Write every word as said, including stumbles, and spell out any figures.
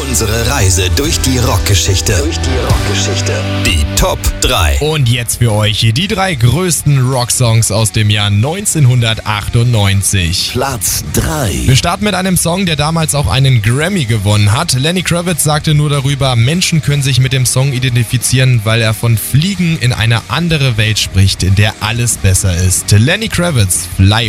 Unsere Reise durch die Rockgeschichte. Durch die Rockgeschichte. Die Top drei. Und jetzt für euch die drei größten Rocksongs aus dem Jahr neunzehnhundertachtundneunzig. Platz drei. Wir starten mit einem Song, der damals auch einen Grammy gewonnen hat. Lenny Kravitz sagte nur darüber, Menschen können sich mit dem Song identifizieren, weil er von Fliegen in eine andere Welt spricht, in der alles besser ist. Lenny Kravitz, Fly